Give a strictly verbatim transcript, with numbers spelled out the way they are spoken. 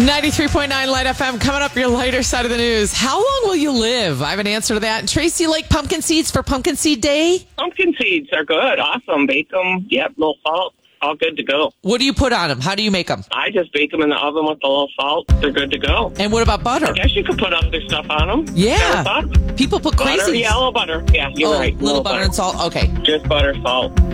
ninety-three point nine Light F M, coming up your lighter side of the news. How long will you live? I have an answer to that. Tracy, you like pumpkin seeds for Pumpkin Seed Day? Pumpkin seeds are good. Awesome. Bake them. Yep, little salt. All good to go. What do you put on them? How do you make them? I just bake them in the oven with a little salt. They're good to go. And what about butter? I guess you could put other stuff on them. Yeah. Never thought. People put Butter, crazy. yeah, a little butter. Yeah, you're oh, right. Little, little butter, butter and salt. Okay. Just butter, salt.